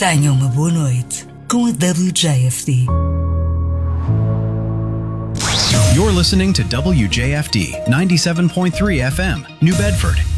Tenha uma boa noite com a WJFD. You're listening to WJFD 97.3 FM, New Bedford,